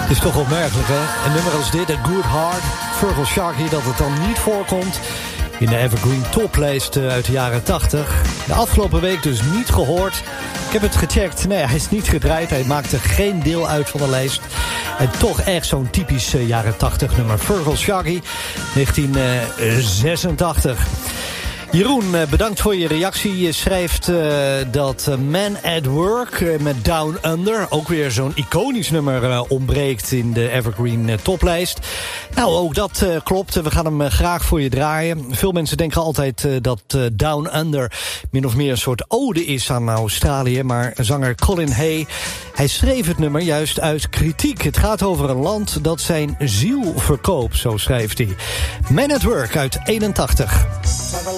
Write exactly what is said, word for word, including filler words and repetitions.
Het is toch opmerkelijk, hè? Een nummer als dit, A Good Heart, Virgil Sharkey, dat het dan niet voorkomt in de Evergreen toplijst uit de jaren tachtig. De afgelopen week dus niet gehoord. Ik heb het gecheckt. Nee, hij is niet gedraaid. Hij maakte geen deel uit van de lijst. En toch echt zo'n typisch uh, jaren tachtig nummer. Virgil Sharkey, negentien zesentachtig. Jeroen, bedankt voor je reactie. Je schrijft uh, dat Man at Work uh, met Down Under, ook weer zo'n iconisch nummer, uh, ontbreekt in de Evergreen uh, toplijst. Nou, ook dat uh, klopt. We gaan hem uh, graag voor je draaien. Veel mensen denken altijd uh, dat uh, Down Under min of meer een soort ode is aan Australië. Maar zanger Colin Hay, hij schreef het nummer juist uit kritiek. Het gaat over een land dat zijn ziel verkoopt, zo schrijft hij. Man at Work uit eenentachtig.